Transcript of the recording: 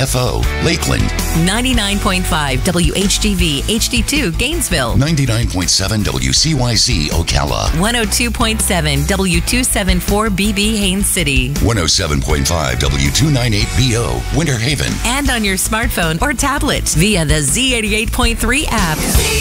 FO, Lakeland. 99.5 WHDV HD2 Gainesville. 99.7 WCYZ, Ocala. 102.7 W274BB Haines City. 107.5 W298BO, Winter Haven. And on your smartphone or tablet via the Z88.3 app.